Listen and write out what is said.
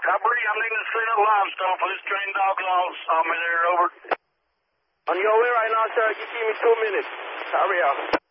Coppery, I'm needing to clean up limestone for this trained dog loss on me there, over. On your way right now, sir. Give me 2 minutes. Hurry up.